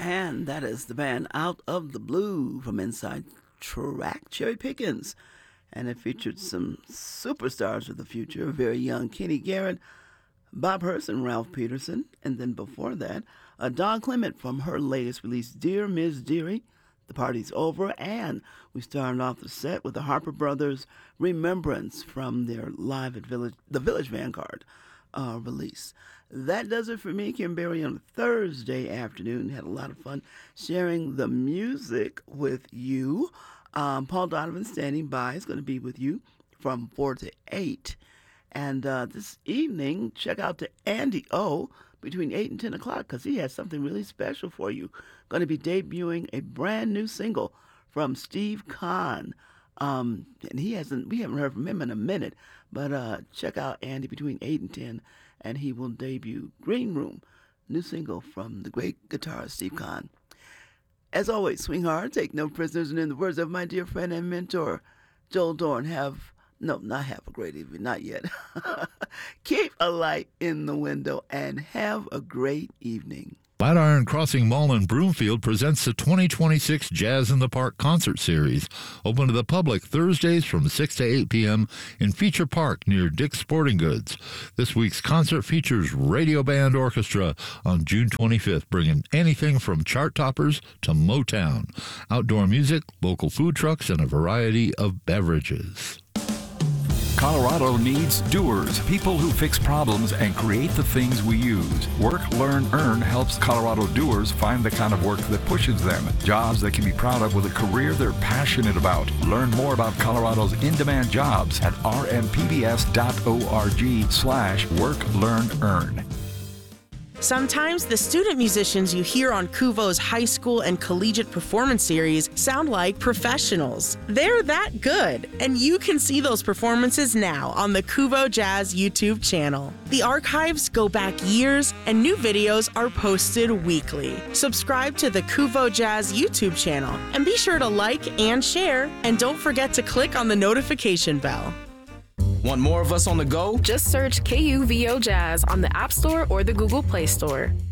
And that is the band Out of the Blue from Inside Track, Cherry Pickens. And it featured some superstars of the future, very young Kenny Garrett, Bob Hurst, and Ralph Peterson. And then before that, Don Clement from her latest release, Dear Ms. Dearie. The party's over, and we started off the set with the Harper Brothers Remembrance from their live at the Village Vanguard release. That does it for me, Kim Berry, on a Thursday afternoon. Had a lot of fun sharing the music with you. Paul Donovan standing by is going to be with you from 4 to 8. And this evening, check out to Andy O between 8 and 10 o'clock because he has something really special for you. Going to be debuting a brand new single from Steve Kahn. And we haven't heard from him in a minute, but check out Andy between 8 and 10, and he will debut Green Room, new single from the great guitarist Steve Kahn. As always, swing hard, take no prisoners, and in the words of my dear friend and mentor, Joel Dorn, not have a great evening, not yet. Keep a light in the window and have a great evening. Flatiron Crossing Mall in Broomfield presents the 2026 Jazz in the Park concert series, open to the public Thursdays from 6 to 8 p.m. in Feature Park near Dick's Sporting Goods. This week's concert features Radio Band Orchestra on June 25th, bringing anything from chart toppers to Motown, outdoor music, local food trucks, and a variety of beverages. Colorado needs doers, people who fix problems and create the things we use. Work, Learn, Earn helps Colorado doers find the kind of work that pushes them. Jobs they can be proud of with a career they're passionate about. Learn more about Colorado's in-demand jobs at rmpbs.org/Work, Learn, Earn. Sometimes the student musicians you hear on Kuvo's high school and collegiate performance series sound like professionals. They're that good, and you can see those performances now on the Kuvo Jazz YouTube channel. The archives go back years, and new videos are posted weekly. Subscribe to the Kuvo Jazz YouTube channel, and be sure to like and share, and don't forget to click on the notification bell. Want more of us on the go? Just search KUVO Jazz on the App Store or the Google Play Store.